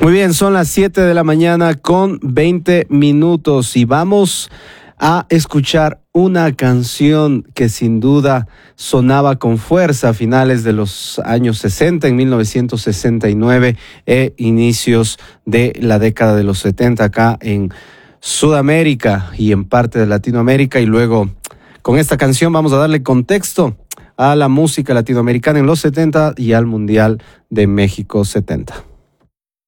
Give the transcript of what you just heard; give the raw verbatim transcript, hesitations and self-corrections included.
Muy bien, son las siete de la mañana con veinte minutos y vamos a escuchar una canción que sin duda sonaba con fuerza a finales de los años sesenta, en mil novecientos sesenta y nueve, e inicios de la década de los setenta acá en Sudamérica y en parte de Latinoamérica. Y luego con esta canción vamos a darle contexto a la música latinoamericana en los setenta y al Mundial de México setenta.